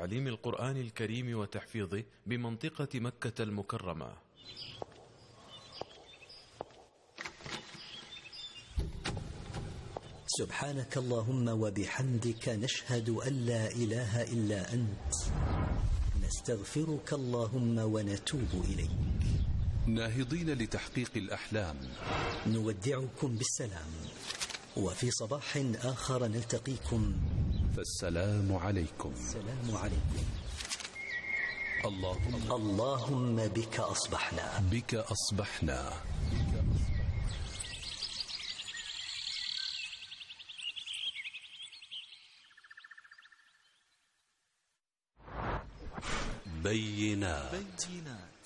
لتعليم القرآن الكريم وتحفيظه بمنطقة مكة المكرمة. سبحانك اللهم وبحمدك، نشهد أن لا إله إلا أنت، نستغفرك اللهم ونتوب إليك. ناهضين لتحقيق الأحلام، نودعكم بالسلام، وفي صباح آخر نلتقيكم، فالسلام عليكم. السلام عليكم. اللهم بك أصبحنا، بك أصبحنا. بينات.